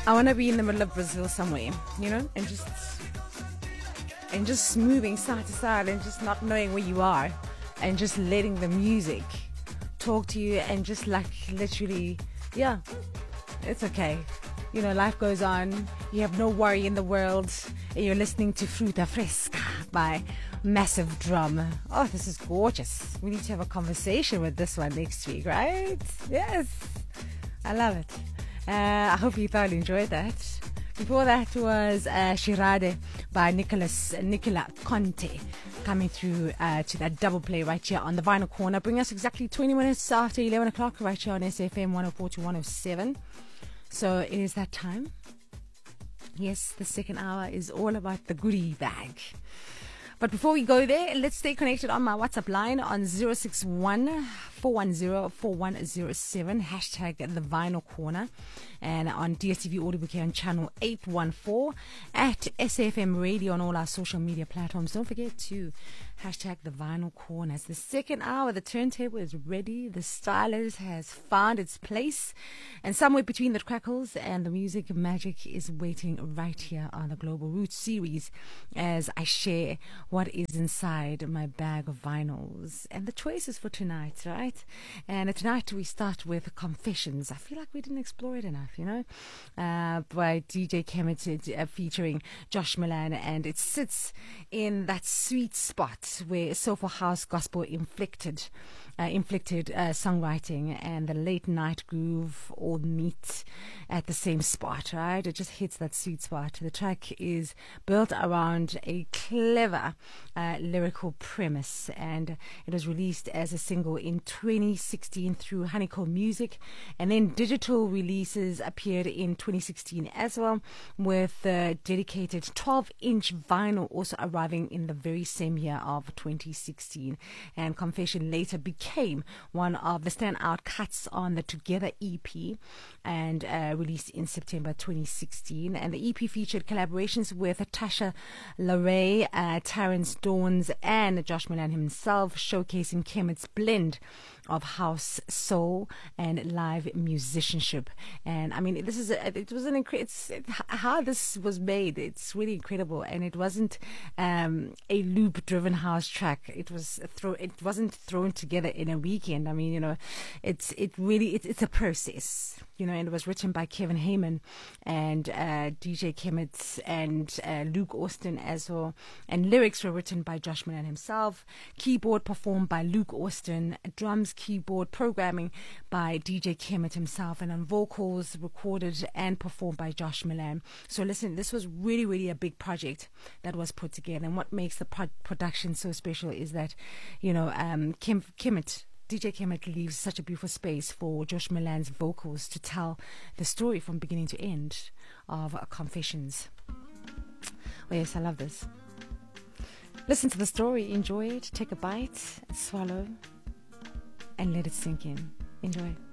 I want to be in the middle of Brazil somewhere, and just moving side to side and just not knowing where you are and just letting the music talk to you and just like literally, yeah, it's okay. Life goes on. You have no worry in the world. And you're listening to Fruta Fresca by Massive Drum. Oh, this is gorgeous. We need to have a conversation with this one next week, right? Yes. I love it. I hope you thoroughly enjoyed that. Before that was Shirade by Nicola Conte, coming through to that double play right here on the Vinyl Corner. Bring us exactly 20 minutes after 11 o'clock right here on SFM 104 to 107. So it is that time. Yes, the second hour is all about the goodie bag. But before we go there, let's stay connected on my WhatsApp line on 061 410 4107, hashtag the Vinyl Corner, and on DSTV Audio Bouquet on channel 814, at SAFM Radio on all our social media platforms. Don't forget to hashtag the Vinyl Corner. It's the second hour. The turntable is ready. The stylus has found its place. And somewhere between the crackles and the music, magic is waiting right here on the Global Roots series as I share what is inside my bag of vinyls and the choices for tonight, right? And tonight we start with Confessions. I feel like we didn't explore it enough, by DJ Kemet featuring Josh Milan, and it sits in that sweet spot where soulful house gospel inflicted songwriting and the late night groove all meet at the same spot, right? It just hits that sweet spot. The track is built around a clever lyrical premise, and it was released as a single in 2016 through Honeycomb Music, and then digital releases appeared in 2016 as well, with the dedicated 12-inch vinyl also arriving in the very same year of 2016. And Confession later became one of the standout cuts on the Together EP, and released in September 2016. And the EP featured collaborations with Tasha LaRae, Terrence Dawns, and Josh Milan himself, showcasing Kemet's blend of house, soul, and live musicianship. And I mean, it's how this was made. It's really incredible, and it wasn't a loop-driven house track. It wasn't thrown together in a weekend. I mean, it's a process. And it was written by Kevin Hayman and DJ Kemet and Luke Austin as well. And lyrics were written by Josh Milan himself. Keyboard performed by Luke Austin. Drums, keyboard programming by DJ Kemet himself. And on vocals, recorded and performed by Josh Milan. So listen, this was really, really a big project that was put together. And what makes the production so special is that, DJ Kemet leaves such a beautiful space for Josh Milan's vocals to tell the story from beginning to end of Confessions. Oh yes, I love this. Listen to the story, enjoy it, take a bite, swallow, and let it sink in. Enjoy.